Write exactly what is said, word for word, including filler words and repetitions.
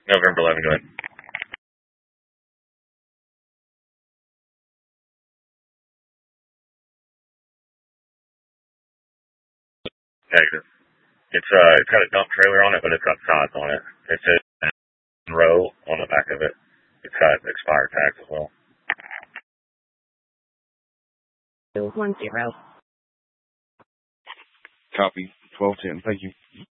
November eleventh, go ahead. Negative. It's uh, it's got a dump trailer on it, but it's got sides on it. It says row on the back of it. It's got expired tags as well. Two one zero. Copy. twelve ten. Thank you.